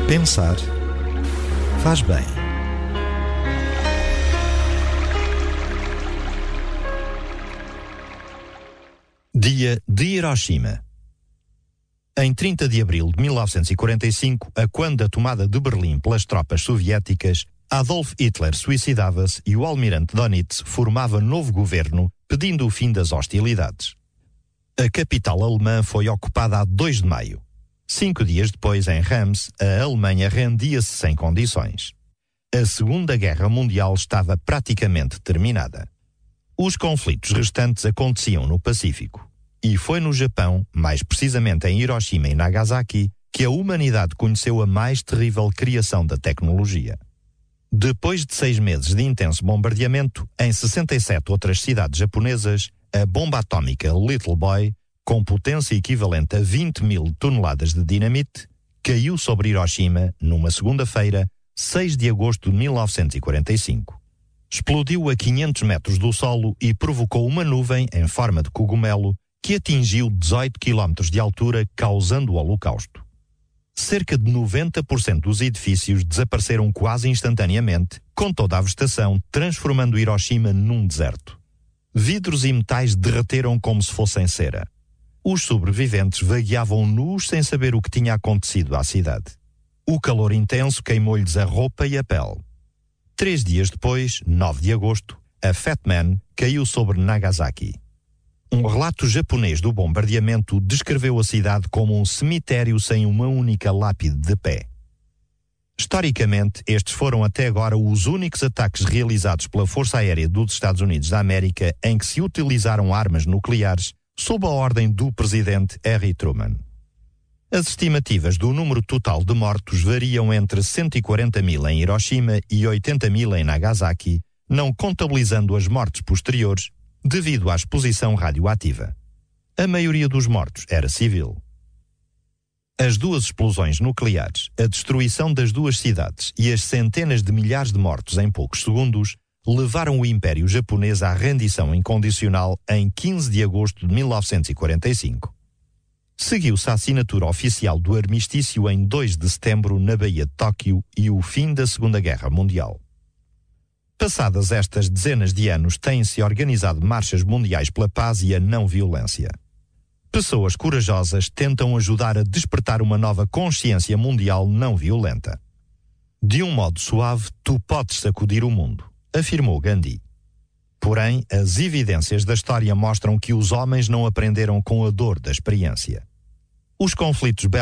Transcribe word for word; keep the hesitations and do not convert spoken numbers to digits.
Pensar faz bem. Dia de Hiroshima. Em trinta de abril de mil novecentos e quarenta e cinco, a quando da tomada de Berlim pelas tropas soviéticas, Adolf Hitler suicidava-se e o almirante Dönitz formava novo governo, pedindo o fim das hostilidades. A capital alemã foi ocupada a dois de maio. Cinco dias depois, em Reims, a Alemanha rendia-se sem condições. A Segunda Guerra Mundial estava praticamente terminada. Os conflitos restantes aconteciam no Pacífico. E foi no Japão, mais precisamente em Hiroshima e Nagasaki, que a humanidade conheceu a mais terrível criação da tecnologia. Depois de seis meses de intenso bombardeamento, em sessenta e sete outras cidades japonesas, a bomba atómica Little Boy, com potência equivalente a vinte mil toneladas de dinamite, caiu sobre Hiroshima numa segunda-feira, seis de agosto de mil novecentos e quarenta e cinco. Explodiu a quinhentos metros do solo e provocou uma nuvem em forma de cogumelo que atingiu dezoito quilómetros de altura, causando o holocausto. Cerca de noventa por cento dos edifícios desapareceram quase instantaneamente, com toda a vegetação, transformando Hiroshima num deserto. Vidros e metais derreteram como se fossem cera. Os sobreviventes vagueavam nus sem saber o que tinha acontecido à cidade. O calor intenso queimou-lhes a roupa e a pele. Três dias depois, nove de agosto, a Fat Man caiu sobre Nagasaki. Um relato japonês do bombardeamento descreveu a cidade como um cemitério sem uma única lápide de pé. Historicamente, estes foram até agora os únicos ataques realizados pela Força Aérea dos Estados Unidos da América em que se utilizaram armas nucleares sob a ordem do presidente Harry Truman. As estimativas do número total de mortos variam entre cento e quarenta mil em Hiroshima e oitenta mil em Nagasaki, não contabilizando as mortes posteriores devido à exposição radioativa. A maioria dos mortos era civil. As duas explosões nucleares, a destruição das duas cidades e as centenas de milhares de mortos em poucos segundos levaram o Império Japonês à rendição incondicional em quinze de agosto de mil novecentos e quarenta e cinco. Seguiu-se a assinatura oficial do armistício em dois de setembro na Baía de Tóquio e o fim da Segunda Guerra Mundial. Passadas estas dezenas de anos, têm-se organizado marchas mundiais pela paz e a não violência. Pessoas corajosas tentam ajudar a despertar uma nova consciência mundial não violenta. De um modo suave, tu podes sacudir o mundo, afirmou Gandhi. Porém, as evidências da história mostram que os homens não aprenderam com a dor da experiência. Os conflitos